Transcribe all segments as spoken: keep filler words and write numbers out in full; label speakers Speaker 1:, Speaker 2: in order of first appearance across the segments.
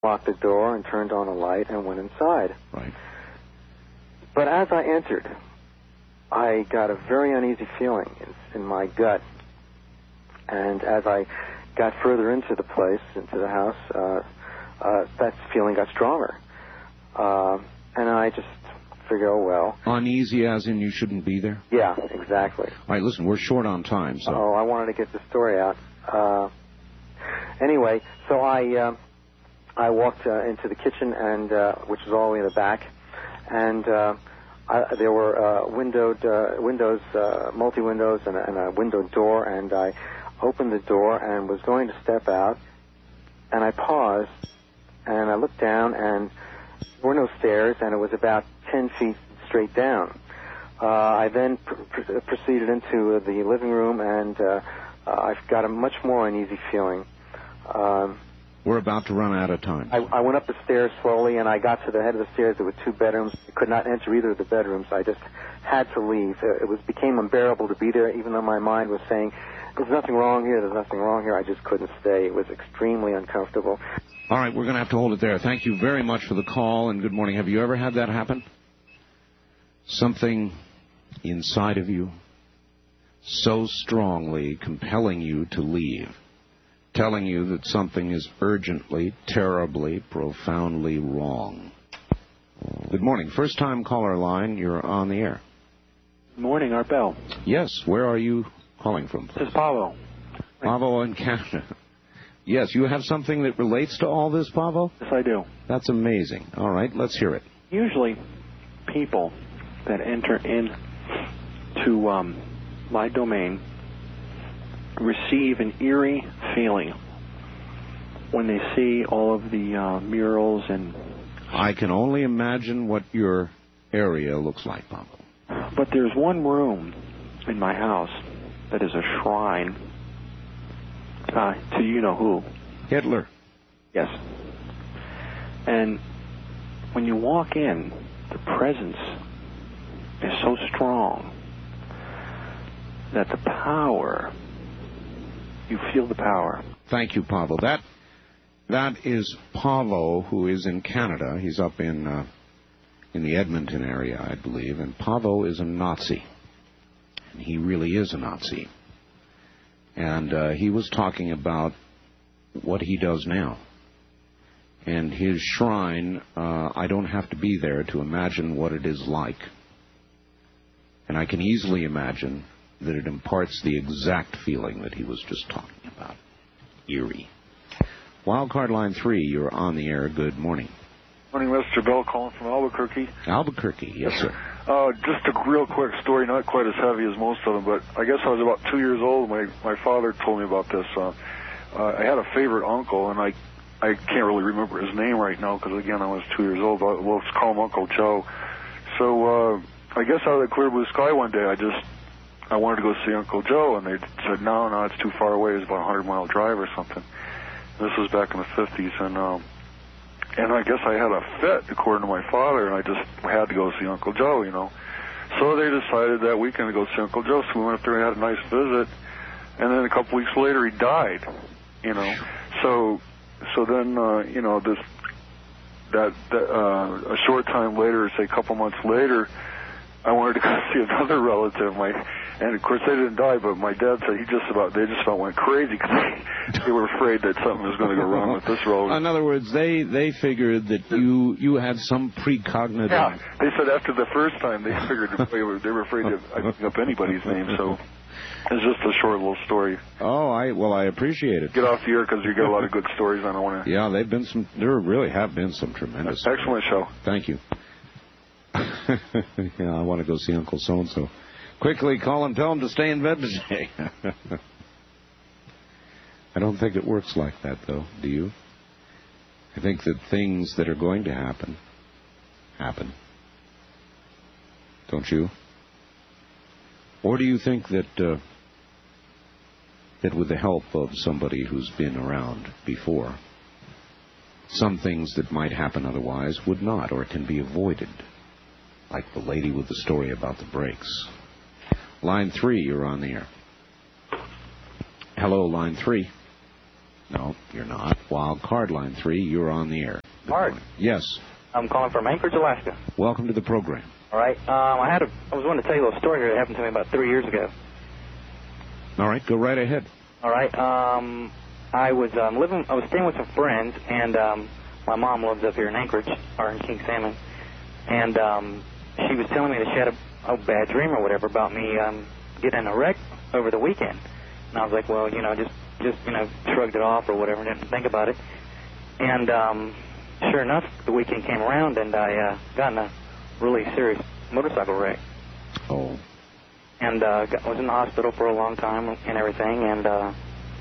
Speaker 1: locked the door and turned on a light and went inside.
Speaker 2: Right.
Speaker 1: But as I entered, I got a very uneasy feeling in, in my gut. And as I got further into the place, into the house, uh, uh, that feeling got stronger. Uh, and I just figured, oh, well.
Speaker 2: Uneasy as in you shouldn't be there?
Speaker 1: Yeah, exactly.
Speaker 2: All right, listen, we're short on time, so.
Speaker 1: Oh, I wanted to get the story out. Uh, anyway, so I uh, I walked uh, into the kitchen, and uh, which was all the way in the back, and uh, I, there were uh, windowed uh, windows, uh, multi-windows, and a, and a window door, and I opened the door and was going to step out, and I paused, and I looked down, and there were no stairs, and it was about ten feet straight down. Uh, I then pr- pr- proceeded into uh, the living room, and uh, uh, I've got a much more uneasy feeling. Um,
Speaker 2: We're about to run out of time.
Speaker 1: I, I went up the stairs slowly, and I got to the head of the stairs. There were two bedrooms. I could not enter either of the bedrooms. I just had to leave. It was became unbearable to be there, even though my mind was saying, there's nothing wrong here, there's nothing wrong here. I just couldn't stay. It was extremely uncomfortable.
Speaker 2: All right, we're going to have to hold it there. Thank you very much for the call, and good morning. Have you ever had that happen? Something inside of you so strongly compelling you to leave, telling you that something is urgently, terribly, profoundly wrong. Good morning. First-time caller line. You're on the air.
Speaker 3: Good morning, Art Bell.
Speaker 2: Yes. Where are you calling from, please?
Speaker 3: This is Pavo.
Speaker 2: Pavo in Canada. Yes, you have something that relates to all this, Pavo?
Speaker 3: Yes, I do.
Speaker 2: That's amazing. All right, let's hear it.
Speaker 3: Usually, people that enter in to um, my domain receive an eerie feeling when they see all of the uh, murals and...
Speaker 2: I can only imagine what your area looks like, Pavo.
Speaker 3: But there's one room in my house that is a shrine uh, to you-know-who.
Speaker 2: Hitler.
Speaker 3: Yes. And when you walk in, the presence is so strong that the power, you feel the power.
Speaker 2: Thank you, Pavo. That that is Pavo, who is in Canada. He's up in uh, in the Edmonton area, I believe. And Pavo is a Nazi. And he really is a Nazi. And uh, he was talking about what he does now. And his shrine, uh, I don't have to be there to imagine what it is like. And I can easily imagine that it imparts the exact feeling that he was just talking about. Eerie. Wildcard line three, you're on the air. Good morning.
Speaker 4: Morning, Mister Bell, calling from Albuquerque.
Speaker 2: Albuquerque, yes, sir.
Speaker 4: Uh, just a real quick story, not quite as heavy as most of them, but I guess I was about two years old. My my father told me about this. Uh, uh, I had a favorite uncle, and I I can't really remember his name right now because, again, I was two years old. But we'll just call him Uncle Joe. So uh, I guess out of the clear blue sky one day, I just I wanted to go see Uncle Joe, and they said, no, no, it's too far away. It's about a hundred-mile drive or something. This was back in the fifties, and um, and I guess I had a fit, according to my father, and I just had to go see Uncle Joe, you know. So they decided that weekend to go see Uncle Joe, so we went up there and had a nice visit, and then a couple weeks later he died, you know. So so then, uh, you know, this that, that uh, a short time later, say a couple months later, I wanted to go see another relative, my, and of course they didn't die, but my dad said he just about, they just about went crazy because they, they were afraid that something was going to go wrong with this relative.
Speaker 2: In other words, they, they figured that you, you had some precognitive...
Speaker 4: Yeah, they said after the first time they figured they were, they were afraid to bring up anybody's name, so it's just a short little story.
Speaker 2: Oh, I well, I appreciate it.
Speaker 4: Get off the air because you got a lot of good stories, I don't want to...
Speaker 2: Yeah, they've been some, there really have been some tremendous...
Speaker 4: Excellent show.
Speaker 2: Thank you. Yeah, I want to go see Uncle So-and-so. Quickly call him, tell him to stay in bed today. I don't think it works like that, though, do you? I think that things that are going to happen, happen. Don't you? Or do you think that, uh, that with the help of somebody who's been around before, some things that might happen otherwise would not, or can be avoided? Like the lady with the story about the brakes. Line three, you're on the air. Hello, line three. No, you're not. Wild card line three, you're on the air. Good
Speaker 5: Art.
Speaker 2: morning. Yes.
Speaker 5: I'm calling from Anchorage, Alaska.
Speaker 2: Welcome to the program.
Speaker 5: All right. Um, I had a, I was wanting to tell you a little story here that happened to me about three years ago.
Speaker 2: All right, go right ahead.
Speaker 5: All right. Um, I was um, living. I was staying with some friends, and um, my mom lives up here in Anchorage, or in King Salmon, and um, she was telling me that she had a, a bad dream or whatever about me um, getting in a wreck over the weekend. And I was like, well, you know, just just you know, shrugged it off or whatever, didn't think about it. And um, sure enough, the weekend came around, and I uh, got in a really serious motorcycle wreck.
Speaker 2: Oh.
Speaker 5: And uh, got, was in the hospital for a long time and everything, and uh,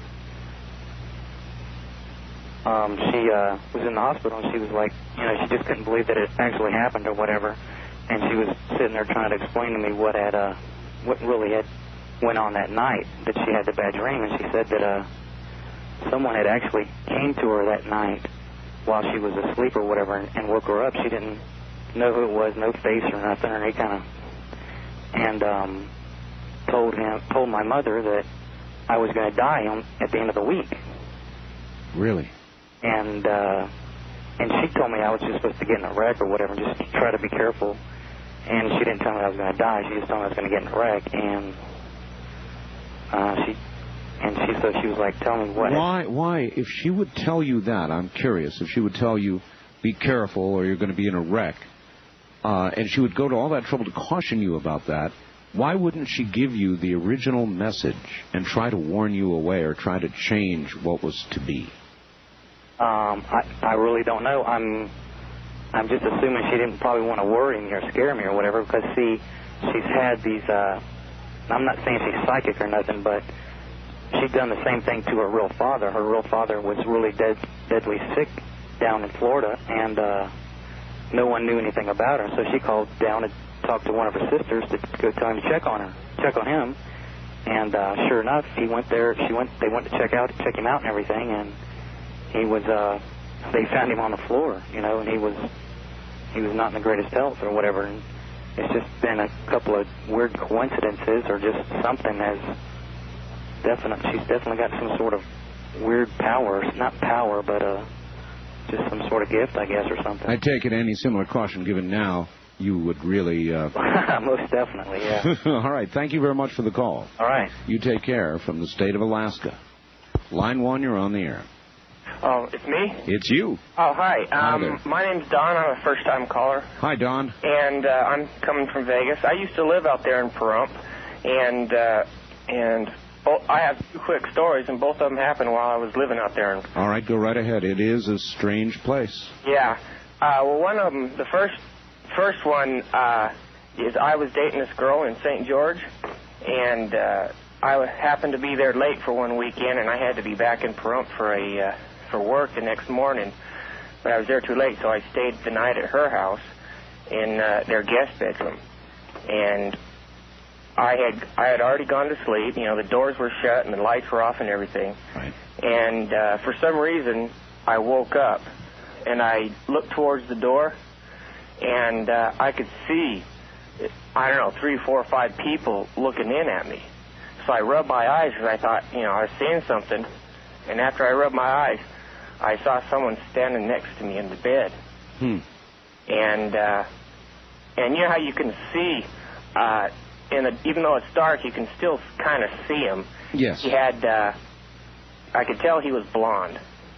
Speaker 5: um, she uh, was in the hospital, and she was like, you know, she just couldn't believe that it actually happened or whatever. And she was sitting there trying to explain to me what had, uh, what really had went on that night, that she had the bad dream. And she said that uh, someone had actually came to her that night while she was asleep or whatever, and, and woke her up. She didn't know who it was, no face or nothing, or any kind of, and um, told him, told my mother that I was going to die on, at the end of the week.
Speaker 2: Really?
Speaker 5: And uh, and she told me I was just supposed to get in a wreck or whatever, and just try to be careful. And she didn't tell me I was going to die. She just told me I was going to get in a wreck. And uh, she and she so she was like, tell me what.
Speaker 2: Why? Why? If she would tell you that, I'm curious. If she would tell you, be careful, or you're going to be in a wreck, uh, and she would go to all that trouble to caution you about that, why wouldn't she give you the original message and try to warn you away or try to change what was to be?
Speaker 5: Um, I, I really don't know. I'm I'm just assuming she didn't probably want to worry me or scare me or whatever, because, see, she's had these, uh, I'm not saying she's psychic or nothing, but she'd done the same thing to her real father. Her real father was really dead, deadly sick down in Florida, and uh, no one knew anything about her. So she called down and talked to one of her sisters to go tell him to check on her, check on him. And uh, sure enough, he went there. She went. They went to check out, check him out, and everything. And he was. Uh, they found him on the floor, you know, and he was. He was not in the greatest health or whatever. And it's just been a couple of weird coincidences, or just something has definite. She's definitely got some sort of weird powers, not power, but uh, just some sort of gift, I guess, or something.
Speaker 2: I take it any similar caution given now, you would really... Uh...
Speaker 5: Most definitely, yeah.
Speaker 2: All right. Thank you very much for the call.
Speaker 5: All right.
Speaker 2: You take care from the state of Alaska. Line one, you're on the air.
Speaker 6: Oh, it's me?
Speaker 2: It's you.
Speaker 6: Oh, hi. Um,
Speaker 2: hi
Speaker 6: my name's Don. I'm a first-time caller.
Speaker 2: Hi, Don.
Speaker 6: And uh, I'm coming from Vegas. I used to live out there in Pahrump, and uh, and both, I have two quick stories, and both of them happened while I was living out there. In...
Speaker 2: All right, go right ahead. It is a strange place.
Speaker 6: Yeah. Uh, well, one of them, the first first one uh, is I was dating this girl in Saint George, and uh, I happened to be there late for one weekend, and I had to be back in Pahrump for a uh, for work the next morning. But I was there too late, so I stayed the night at her house in uh, their guest bedroom. And I had I had already gone to sleep. You know, the doors were shut and the lights were off and everything.
Speaker 2: Right.
Speaker 6: And uh, for some reason, I woke up and I looked towards the door, and uh, I could see, I don't know, three, four, five people looking in at me. So I rubbed my eyes because I thought, you know, I was seeing something. And after I rubbed my eyes, I saw someone standing next to me in the bed.
Speaker 2: Hmm.
Speaker 6: And uh, and you know how you can see, uh, in a, even though it's dark, you can still kind of see him.
Speaker 2: Yes.
Speaker 6: He had, uh, I could tell he was blonde.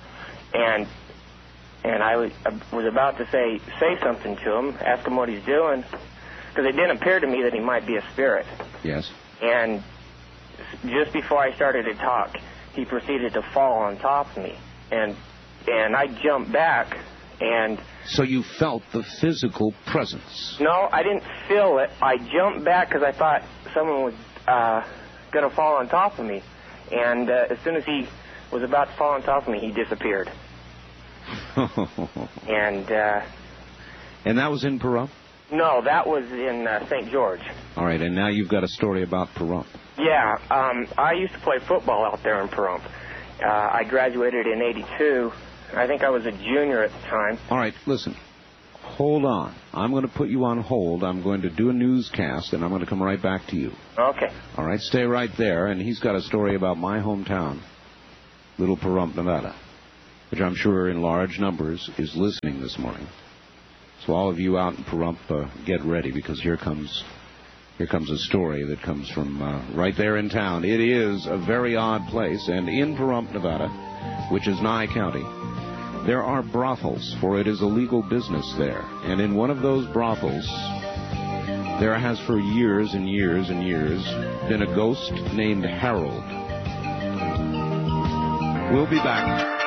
Speaker 6: And and I was, uh, was about to say say something to him, ask him what he's doing, because it didn't appear to me that he might be a spirit.
Speaker 2: Yes.
Speaker 6: And just before I started to talk, he proceeded to fall on top of me. And and I jumped back, and...
Speaker 2: So you felt the physical presence?
Speaker 6: No, I didn't feel it. I jumped back because I thought someone was uh, going to fall on top of me. And uh, as soon as he was about to fall on top of me, he disappeared. and... Uh,
Speaker 2: and that was in Pahrump?
Speaker 6: No, that was in uh, Saint George.
Speaker 2: All right, and now you've got a story about Pahrump.
Speaker 6: Yeah, um, I used to play football out there in Pahrump. Uh, I graduated in eighty-two. I think I was a junior at the time.
Speaker 2: All right, listen. Hold on. I'm going to put you on hold. I'm going to do a newscast, and I'm going to come right back to you.
Speaker 6: Okay.
Speaker 2: All right, stay right there. And he's got a story about my hometown. little Pahrump, Nevada, which I'm sure in large numbers is listening this morning. So all of you out in Pahrump, uh, get ready, because here comes here comes a story that comes from uh, right there in town. It is a very odd place, and in Pahrump, Nevada, which is Nye County, there are brothels, for it is a legal business there. And in one of those brothels, there has for years and years and years been a ghost named Harold. We'll be back.